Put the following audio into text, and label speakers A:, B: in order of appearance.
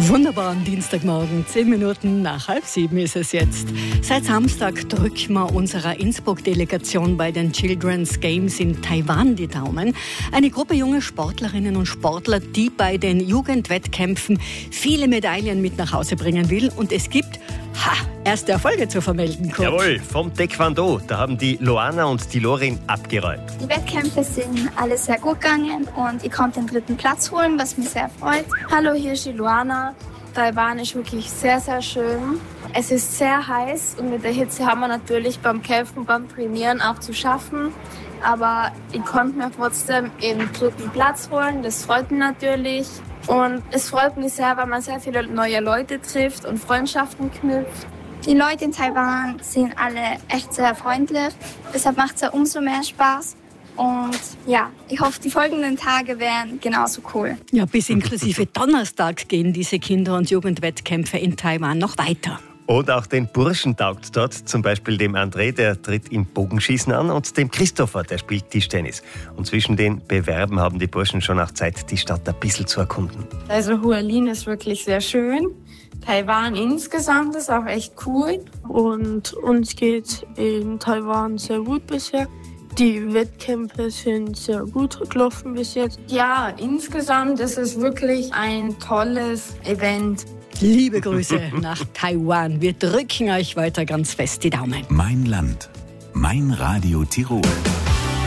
A: Wunderbaren Dienstagmorgen, 10 Minuten nach 6:30 ist es jetzt. Seit Samstag drücken wir unserer Innsbruck-Delegation bei den Children's Games in Taiwan die Daumen. Eine Gruppe junger Sportlerinnen und Sportler, die bei den Jugendwettkämpfen viele Medaillen mit nach Hause bringen will. Und es gibt erste Erfolge zu vermelden, Kurt.
B: Jawohl, vom Taekwondo. Da haben die Loana und die Lorin abgeräumt.
C: Die Wettkämpfe sind alle sehr gut gegangen und ich konnte den 3. Platz holen, was mich sehr freut.
D: Hallo, hier ist die Luana. Taiwan ist wirklich sehr, sehr schön. Es ist sehr heiß und mit der Hitze haben wir natürlich beim Kämpfen, beim Trainieren auch zu schaffen. Aber ich konnte mir trotzdem den 3. Platz holen. Das freut mich natürlich. Und es freut mich sehr, weil man sehr viele neue Leute trifft und Freundschaften knüpft.
C: Die Leute in Taiwan sind alle echt sehr freundlich. Deshalb macht es ja umso mehr Spaß. Und ja, ich hoffe, die folgenden Tage werden genauso cool.
A: Ja, bis inklusive Donnerstag gehen diese Kinder- und Jugendwettkämpfe in Taiwan noch weiter.
B: Und auch den Burschen taugt dort, zum Beispiel dem André, der tritt im Bogenschießen an, und dem Christopher, der spielt Tischtennis. Und zwischen den Bewerben haben die Burschen schon auch Zeit, die Stadt ein bisschen zu erkunden.
D: Also Hualien ist wirklich sehr schön. Taiwan insgesamt ist auch echt cool.
E: Und uns geht in Taiwan sehr gut bisher. Die Wettkämpfe sind sehr gut gelaufen bis jetzt.
D: Ja, insgesamt ist es wirklich ein tolles Event.
A: Liebe Grüße nach Taiwan. Wir drücken euch weiter ganz fest die Daumen.
F: Mein Land, mein Radio Tirol.